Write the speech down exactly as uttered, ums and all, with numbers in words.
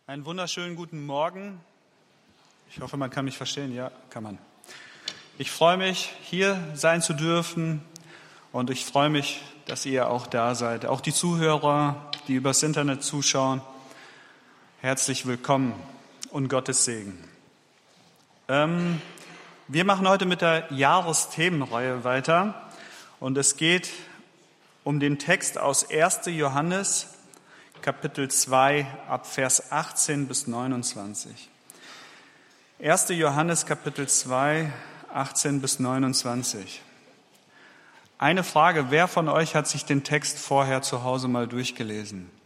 Einen wunderschönen guten Morgen. Ich hoffe, man kann mich verstehen. Ja, kann man. Ich freue mich, hier sein zu dürfen und ich freue mich, dass ihr auch da seid. Auch die Zuhörer, die übers Internet zuschauen, herzlich willkommen und Gottes Segen. Ähm, wir machen heute mit der Jahresthemenreihe weiter und es geht um den Text aus erster Johannes, Kapitel zwei, ab Vers achtzehn bis neunundzwanzig. erster Johannes, Kapitel zwei, achtzehn bis neunundzwanzig. Eine Frage, wer von euch hat sich den Text vorher zu Hause mal durchgelesen?